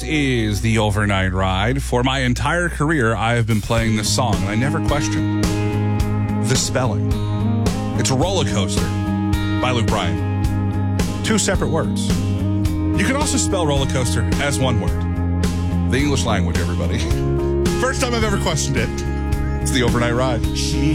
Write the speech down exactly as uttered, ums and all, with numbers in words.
is the Overnight Ride. For my entire career, I have been playing this song, and I never questioned the spelling. It's Roller Coaster by Luke Bryan. Two separate words. You can also spell roller coaster as one word. The English language, everybody. First time I've ever questioned it. It's the Overnight Ride. She